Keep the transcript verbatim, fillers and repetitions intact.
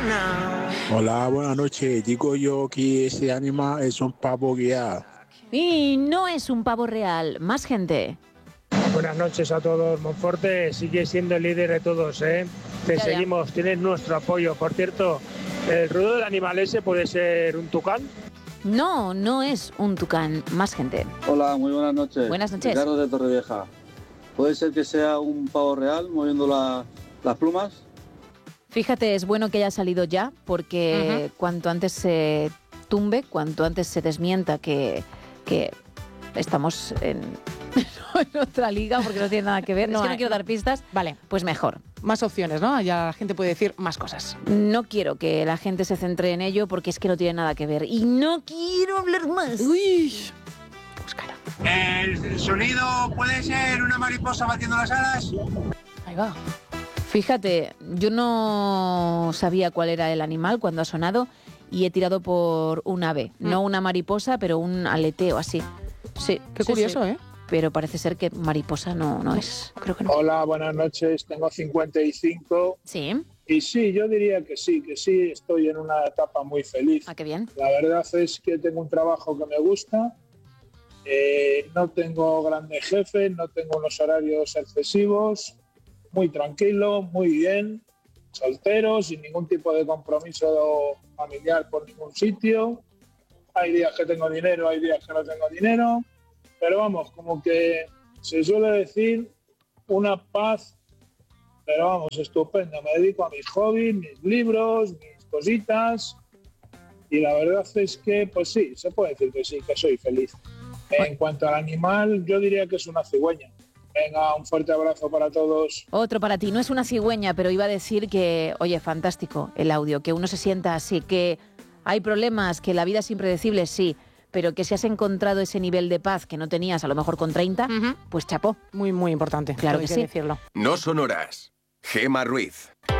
Hola, buenas noches. Digo yo que ese animal es un pavo real. Y no es un pavo real. Más gente. Buenas noches a todos. Monforte sigue siendo el líder de todos, ¿eh? Te Ya, ya. seguimos, tienes nuestro apoyo. Por cierto, ¿el ruido del animal ese puede ser un tucán? No, no es un tucán. Más gente. Hola, muy buenas noches. Buenas noches. Ricardo de Torrevieja. ¿Puede ser que sea un pavo real moviendo la, las plumas? Fíjate, es bueno que haya salido ya, porque uh-huh. cuanto antes se tumbe, cuanto antes se desmienta que, que estamos en, en otra liga, porque no tiene nada que ver. No, es que no quiero dar pistas. Vale. Pues mejor. Más opciones, ¿no? Ya la gente puede decir más cosas. No quiero que la gente se centre en ello, porque es que no tiene nada que ver. Y no quiero hablar más. Uy. Búscala. ¿El sonido puede ser una mariposa batiendo las alas? Ahí va. Fíjate, yo no sabía cuál era el animal cuando ha sonado y he tirado por un ave. Mm. No una mariposa, pero un aleteo así. Sí. Qué sí, curioso, sí. ¿eh? Pero parece ser que mariposa no, no es. Creo que no. Hola, buenas noches. Tengo cincuenta y cinco. Sí. Y sí, yo diría que sí, que sí, estoy en una etapa muy feliz. Ah, qué bien. La verdad es que tengo un trabajo que me gusta. Eh, no tengo grandes jefes, no tengo unos horarios excesivos. Muy tranquilo, muy bien, soltero, sin ningún tipo de compromiso familiar por ningún sitio. Hay días que tengo dinero, hay días que no tengo dinero, pero vamos, como que se suele decir una paz, pero vamos, estupenda. Me dedico a mis hobbies, mis libros, mis cositas, y la verdad es que, pues sí, se puede decir que sí, que soy feliz. En cuanto al animal, yo diría que es una cigüeña. Venga, un fuerte abrazo para todos. Otro para ti. No es una cigüeña, pero iba a decir que, oye, fantástico el audio, que uno se sienta así, que hay problemas, que la vida es impredecible, sí, pero que si has encontrado ese nivel de paz que no tenías a lo mejor con treinta, uh-huh. pues chapó. Muy, muy importante. Claro que, que sí. decirlo. No son horas. Gema Ruiz.